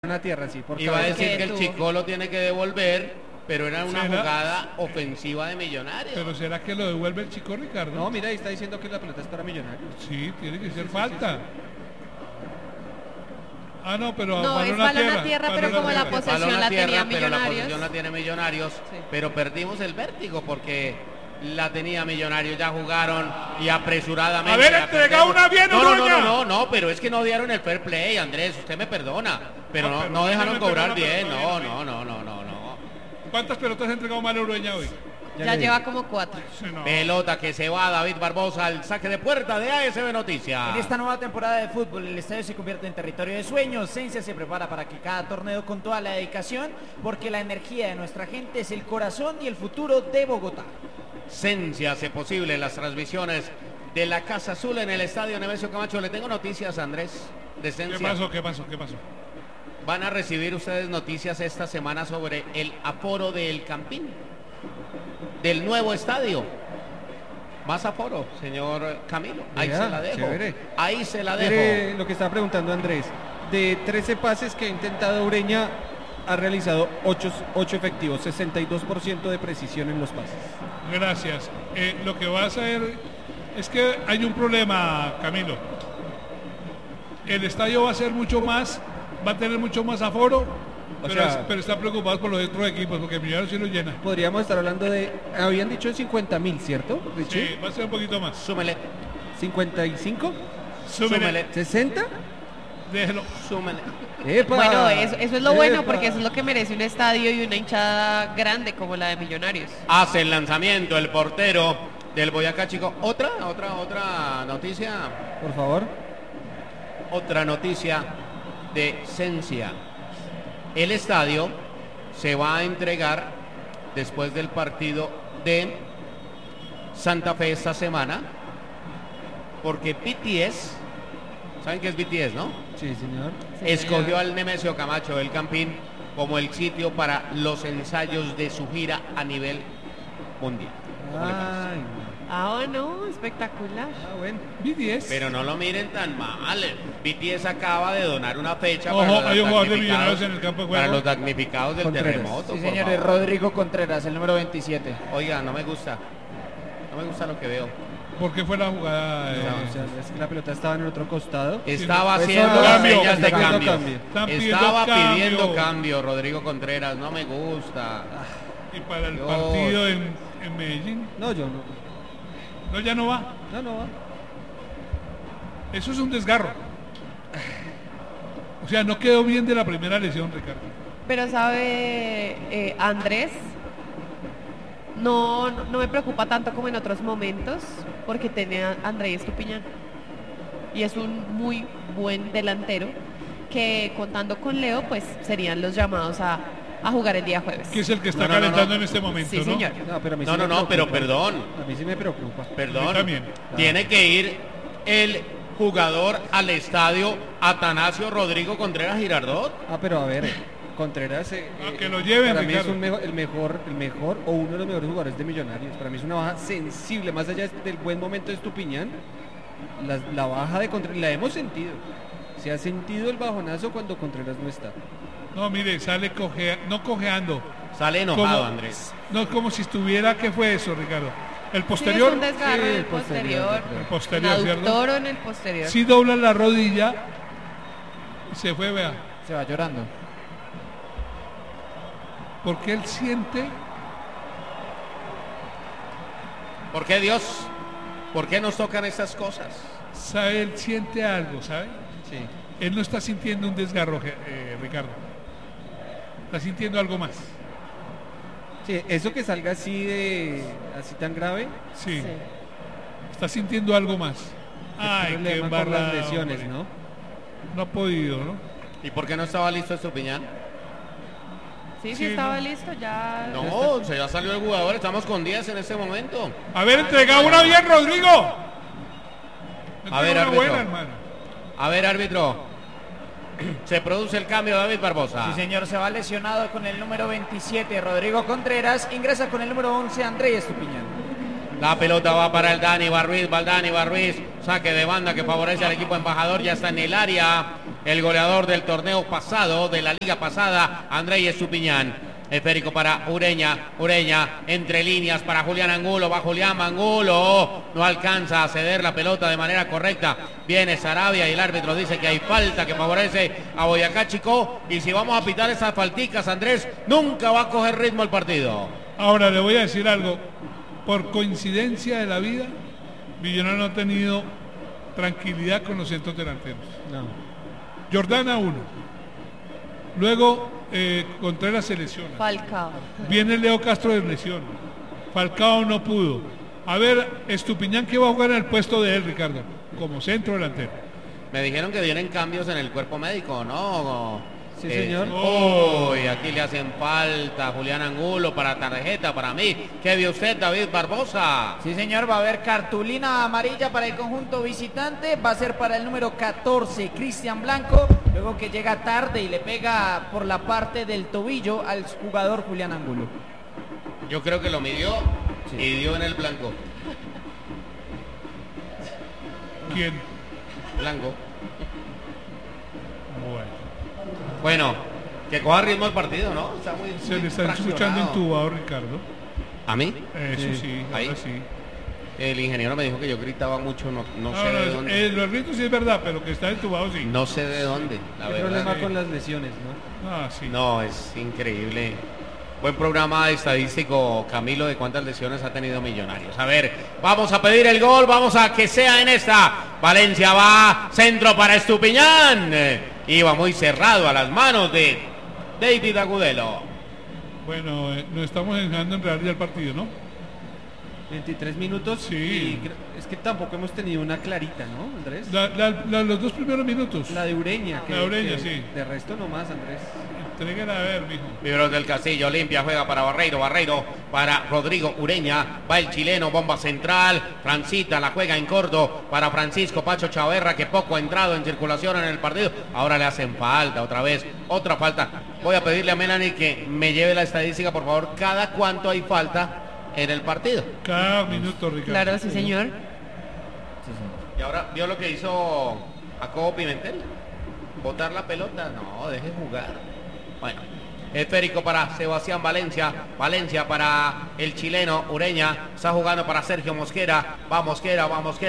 Una tierra, sí. Iba a decir que el Chico lo tiene que devolver, pero era una jugada ofensiva de Millonarios. ¿Pero será que lo devuelve el Chico, Ricardo? No, mira, ahí está diciendo que la pelota es para Millonarios. Sí, tiene que ser falta. Ah, no, pero no, es balón a tierra, pero como la posesión la tenía Millonarios. Pero la posesión la tiene Millonarios, sí. Pero perdimos el vértigo porque la tenía Millonarios, ya jugaron y apresuradamente. A ver, entrega una bien, no, pero es que no dieron el fair play, Andrés, usted me perdona, pero no dejaron cobrar bien, no. ¿Cuántas pelotas ha entregado mal Urueña hoy? Ya lleva como 4. Sí, no. Pelota que se va David Barbosa al saque de puerta de ASB Noticias. En esta nueva temporada de fútbol, el estadio se convierte en territorio de sueños. Cencia se prepara para que cada torneo con toda la dedicación, porque la energía de nuestra gente es el corazón y el futuro de Bogotá. Cencia hace posible las transmisiones de la Casa Azul en el estadio Nemesio Camacho. Le tengo noticias, Andrés, de Cencia. ¿Qué pasó? Van a recibir ustedes noticias esta semana sobre el aforo del Campín, del nuevo estadio. Más aforo, señor Camilo. Ahí se la dejo. Chévere. Ahí se la dejo. Mire lo que estaba preguntando Andrés. De 13 pases que ha intentado Ureña, ha realizado 8 efectivos, 62% de precisión en los pases. Gracias. Lo que va a hacer es que hay un problema, Camilo. El estadio va a ser va a tener mucho más aforo, pero está preocupado por los otros equipos, porque Millonarios sí lo llena. Podríamos estar hablando de, habían dicho 50.000, ¿cierto, Richie? Sí, va a ser un poquito más. Súmele. ¿55? Súmele. ¿60? Déjelo. Súmele. ¡Epa! Bueno, eso es lo bueno, porque eso es lo que merece un estadio y una hinchada grande como la de Millonarios. Hace el lanzamiento el portero del Boyacá Chico. Otra noticia. Por favor. Otra noticia de Cencia. El estadio se va a entregar después del partido de Santa Fe esta semana, porque BTS, ¿saben qué es BTS, no? Sí, señor. Escogió al Nemesio Camacho del Campín como el sitio para los ensayos de su gira a nivel mundial. No, espectacular. Bueno. BTS. Pero no lo miren tan mal. BTS acaba de donar una fecha hay un jugador de Millonarios en el campo de juego. para los damnificados del terremoto. Sí, señores, Rodrigo Contreras, el número 27. Oiga, no me gusta lo que veo. ¿Por qué fue la jugada? Es que la pelota estaba en el otro costado. Estaba haciendo señas de cambio. Estaba pidiendo cambio, Rodrigo Contreras. No me gusta. ¿Y para el partido en Medellín? No, yo no. No, ya no va. No va. Eso es un desgarro. O sea, no quedó bien de la primera lesión, Ricardo. Pero sabe, Andrés, no me preocupa tanto como en otros momentos, porque tiene a Andrés Estupiñán. Y es un muy buen delantero que, contando con Leo, pues serían los llamados a jugar el día jueves. Que es el que está calentando en este momento, sí, señor. Pero perdón. A mí sí me preocupa. Perdón. También. Tiene que ir el jugador al estadio Atanasio Rodrigo Contreras Girardot. Pero a ver, Contreras que lo lleven, para mí Ricardo. es el mejor o uno de los mejores jugadores de Millonarios. Para mí es una baja sensible, más allá del buen momento de Estupiñán. La baja de Contreras la hemos sentido. Se ha sentido el bajonazo cuando Contreras no está. No, mire, sale no cojeando. Sale enojado, Andrés. No, como si estuviera, ¿qué fue eso, Ricardo? ¿El posterior? Sí, es un desgarro en el posterior. El posterior, el ¿cierto? aductor en el posterior. Sí dobla la rodilla y se fue, vea. Se va llorando. Porque él siente... ¿Por qué, Dios? ¿Por qué nos tocan estas cosas? ¿Sabe? Él siente algo, ¿sabe? Sí. Él no está sintiendo un desgarro, Ricardo. Está sintiendo algo más. Sí, eso que salga así tan grave. Sí. Está sintiendo algo más. Ay, qué embarrada, las lesiones, hombre. ¿no? No ha podido, ¿no? ¿Y por qué no estaba listo Estupiñán? Sí, estaba listo, ya. No, ya salió el jugador, estamos con 10 en este momento. A ver, entregado una bien, Rodrigo. A ver, árbitro. Buena, hermano. A ver, árbitro. Se produce el cambio, David Barbosa. Sí, señor, se va lesionado con el número 27, Rodrigo Contreras. Ingresa con el número 11, Andrés Estupiñán. La pelota va para el Dani Barruiz, Saque de banda que favorece al equipo embajador. Ya está en el área el goleador del torneo pasado, de la liga pasada, Andrés Estupiñán. Esférico para Ureña, entre líneas para Julián Angulo, va Julián Angulo, no alcanza a ceder la pelota de manera correcta, viene Sarabia y el árbitro dice que hay falta que favorece a Boyacá Chicó, y si vamos a pitar esas falticas, Andrés, nunca va a coger ritmo el partido. Ahora le voy a decir algo, por coincidencia de la vida, Millonarios no ha tenido tranquilidad con los centros delanteros. No. Jordana 1, luego Contreras se lesiona. Falcao. Viene Leo Castro de lesión. Falcao no pudo. A ver, Estupiñán, ¿qué va a jugar en el puesto de él, Ricardo? Como centro delantero. Me dijeron que vienen cambios en el cuerpo médico, ¿no? Sí, señor. Uy, aquí le hacen falta a Julián Angulo para tarjeta, para mí. ¿Qué vio usted, David Barbosa? Sí, señor, va a haber cartulina amarilla para el conjunto visitante, va a ser para el número 14, Cristian Blanco, luego que llega tarde y le pega por la parte del tobillo al jugador Julián Angulo. Yo creo que lo midió y dio en el blanco. ¿Quién? Blanco. Bueno. Bueno, que coja ritmo el partido, ¿no? Está muy Se le está fraccionado. escuchando intubado, Ricardo. ¿A mí? Eso sí, Ahí. ahora sí. El ingeniero me dijo que yo gritaba mucho, no sé de dónde. Los gritos sí es verdad, pero que está intubado sí. No sé de dónde, la ¿Qué verdad. problema sí. con las lesiones, no? Ah, sí. No, es increíble. Buen programa estadístico, Camilo, de cuántas lesiones ha tenido Millonarios. A ver, vamos a pedir el gol, vamos a que sea en esta. Valencia va, centro para Estupiñán. Iba muy cerrado a las manos de David Agudelo. Bueno, nos estamos dejando en realidad el partido, ¿no? 23 minutos. Sí. Y es que tampoco hemos tenido una clarita, ¿no, Andrés? Los 2 primeros minutos. La de Ureña. La de Ureña, sí. De resto nomás, Andrés. Entreguen a ver, mijo. Vibros del Castillo, limpia, juega para Barreiro para Rodrigo Ureña, va el chileno, bomba central, Francita la juega en corto para Francisco Pacho Chaverra, que poco ha entrado en circulación en el partido, ahora le hacen falta otra vez, otra falta. Voy a pedirle a Melanie que me lleve la estadística, por favor, cada cuánto hay falta en el partido. Cada minuto, Ricardo. Claro, sí, señor. Y ahora, ¿vio lo que hizo Jacobo Pimentel? Botar la pelota, no, deje jugar. Bueno, esférico para Sebastián Valencia para el chileno Ureña, está jugando para Sergio Mosquera, va Mosquera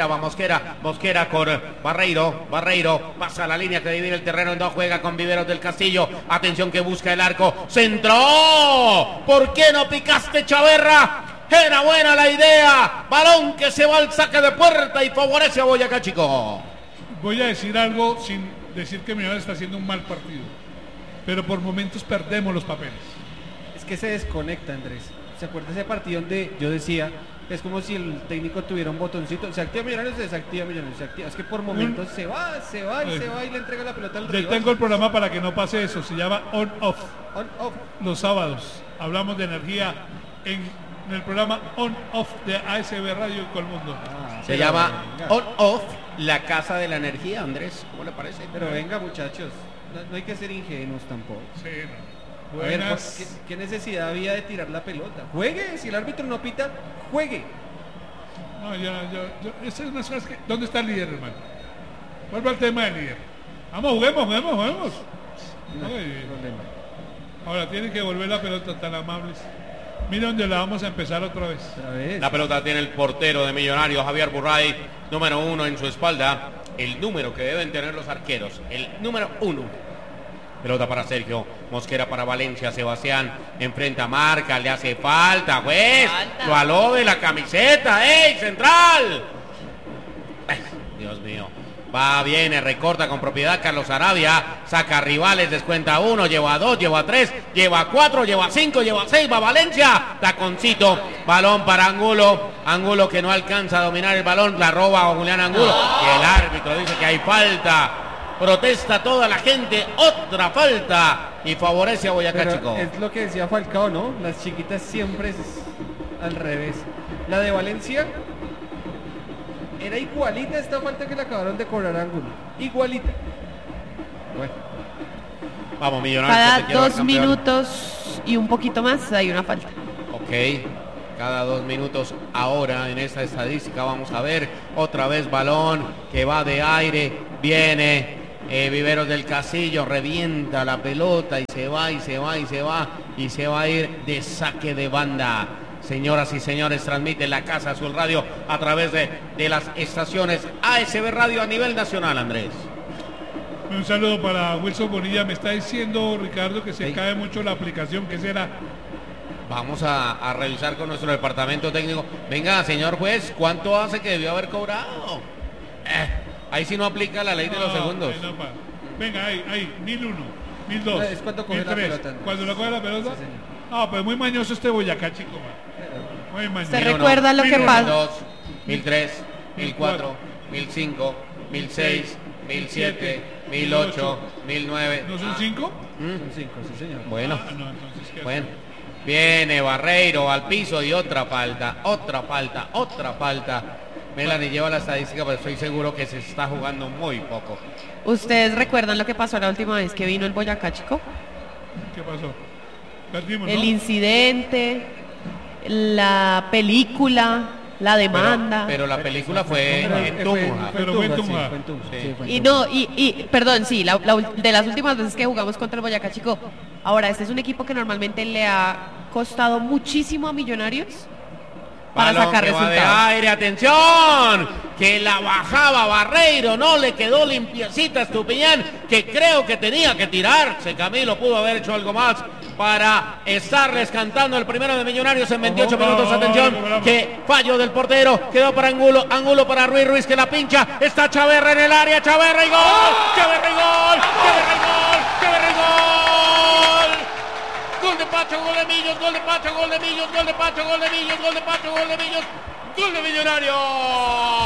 con Barreiro, pasa la línea que divide el terreno en dos, juega con Viveros del Castillo, atención que busca el arco, centro, ¿por qué no picaste, Chaverra? Era buena la idea, balón que se va al saque de puerta y favorece a Boyacá Chicó. Voy a decir algo sin decir que Millonarios está haciendo un mal partido, pero por momentos perdemos los papeles. Es que se desconecta, Andrés. ¿Se acuerda ese partido donde yo decía, es como si el técnico tuviera un botoncito, se activa Millonarios, se desactiva Millonarios, se activa? Es que por momentos se va y le entrega la pelota al Le rival. tengo el programa para que no pase eso, se llama On Off. On, off. Los sábados hablamos de energía en el programa On Off de ASB Radio y Colmundo. Se llama On Off, la casa de la energía, Andrés. ¿Cómo le parece? Pero venga, muchachos, no hay que ser ingenuos tampoco. Sí, no. A ver, Buenas. pues, ¿qué necesidad había de tirar la pelota? Juegue, si el árbitro no pita, juegue. No, esa es una cosa que... ¿Dónde está el líder, hermano? Vuelve al tema del líder. Vamos, juguemos. No Ay, hay problema. ahora tienen que volver la pelota, tan amables. Mira dónde la vamos a empezar otra vez. Otra vez. La pelota tiene el portero de Millonarios, Javier Burray, número 1 en su espalda. El número que deben tener los arqueros, el número 1. Pelota para Sergio, Mosquera para Valencia, Sebastián enfrenta marca, le hace falta, juez, lo aló de la camiseta, ¡ey, central! Ay, Dios mío, va, viene, recorta con propiedad Carlos Arabia, saca rivales, descuenta 1, lleva 2, lleva 3, lleva 4, lleva 5, lleva 6, va Valencia, taconcito, balón para Angulo que no alcanza a dominar el balón, la roba a Julián Angulo, y el árbitro dice que hay falta. Protesta toda la gente, otra falta y favorece a Boyacá Pero Chicó. es lo que decía Falcao, ¿no? Las chiquitas siempre es al revés. La de Valencia era igualita esta falta que le acabaron de cobrar a Angulo. Igualita. Bueno, Vamos, Millonarios. Cada que te quiero ver 2 campeón. minutos y un poquito más hay una falta. Ok, cada 2 minutos ahora en esta estadística vamos a ver otra vez balón que va de aire, viene Viveros del Castillo, revienta la pelota y se va y se va y se va y se va a ir de saque de banda. Señoras y señores, transmite la Casa Azul Radio a través de las estaciones ASB Radio a nivel nacional, Andrés. Un saludo para Wilson Bonilla. Me está diciendo, Ricardo, que se cae mucho la aplicación. ¿Qué será? Vamos a revisar con nuestro departamento técnico. Venga, señor juez, ¿cuánto hace que debió haber cobrado? Ahí sí no aplica la ley de los segundos. Venga, ahí, 1001, 1002. Es cuando coge la 1003. pelota. ¿Cuando la coge la pelota? Sí, señor. No, pues muy mañoso este Boyacá, chico, man. Muy mañoso. ¿Se recuerda lo que pasa? 1002, 1003, 1004, 1005, 1006, 1007, 1008, 1009. ¿No son 5? Son 5, sí, señor. Bueno, No, entonces, ¿qué bueno. Viene Barreiro al piso y otra falta. Melanie lleva la estadística, pero estoy seguro que se está jugando muy poco. ¿Ustedes recuerdan lo que pasó la última vez que vino el Boyacá Chico? ¿Qué pasó? Perdimos, El ¿no? incidente, la película, la demanda. Pero la película fue en Tunja. Pero fue en Tunja. Sí, fue en Y Tunja. no, perdón, sí, de las últimas veces que jugamos contra el Boyacá Chico. Ahora, este es un equipo que normalmente le ha costado muchísimo a Millonarios para Balón sacar que va de resultados. aire, atención, que la bajaba Barreiro, no le quedó limpiecita Estupiñán, que creo que tenía que tirarse. Camilo pudo haber hecho algo más para estarles cantando el primero de Millonarios en 28 minutos. Atención, que fallo del portero, quedó para Angulo para Ruiz, que la pincha, está Chaverra en el área, Chaverra y gol, Chaverra y gol. Gol de Pacho, gol de Millos, gol de Pacho, gol de Millos, gol de Pacho, gol de Millos, gol de Pacho, gol de Millos, gol de Millonarios.